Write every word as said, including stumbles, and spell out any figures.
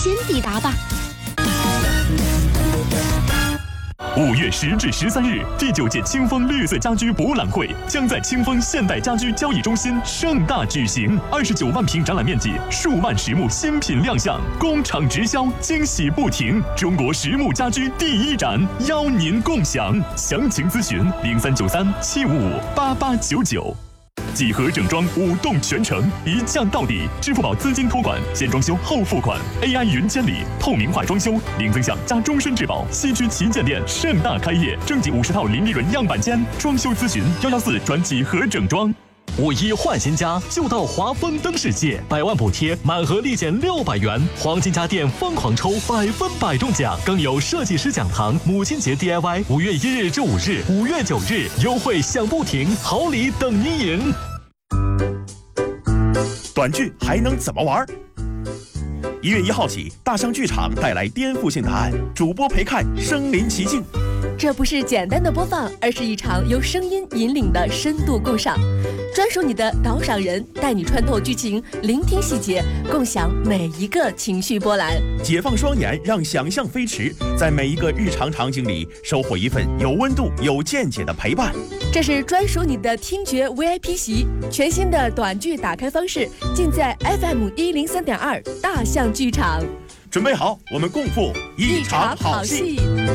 前抵达吧。 五月十至十三日，第九届清风绿色家居博览会将在清风现代家居交易中心盛大举行。二十九万平展览面积，数万实木新品亮相，工厂直销，惊喜不停。中国实木家居第一展，邀您共享。详情咨询零三九三七五五八八九九。几何整装五动全程，一降到底。支付宝资金托管，先装修后付款 ，A I 云监理，透明化装修，零增项加终身质保。西区旗舰店盛大开业，正经五十套零利润样板间，装修咨询幺幺四转几何整装。 五一换新家就到华丰灯世界，百万补贴，满额立减六百元，黄金家电疯狂抽，百分百中奖，更有设计师讲堂、母亲节 D I Y， 五月一日至五日，五月九日优惠享不停，好礼等您赢。 短剧还能怎么玩？一月一号起，大象剧场带来颠覆性答案，主播陪看身临其境。 这不是简单的播放，而是一场由声音引领的深度共赏。专属你的导赏人，带你穿透剧情，聆听细节，共享每一个情绪波澜。 解放双眼，让想象飞驰，在每一个日常场景里收获一份有温度、有见解的陪伴。 这是专属你的听觉 V I P 席，全新的短剧打开方式，尽在 F M 一零三点二大象剧场。 准备好，我们共赴一场好戏。